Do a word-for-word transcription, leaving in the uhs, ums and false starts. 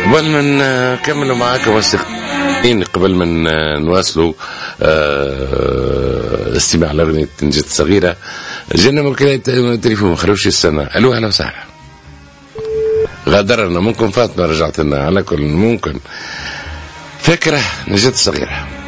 قبل ما نكملوا معاكم مستقبلين، قبل ما نواصلوا استماع لأغنية نجد صغيرة، جينا ممكن تليفون خروش السنة. ألو أهلا وسهلا. غادرنا ممكن فاطمة رجعت لنا، على كل ممكن فكرة نجد صغيرة.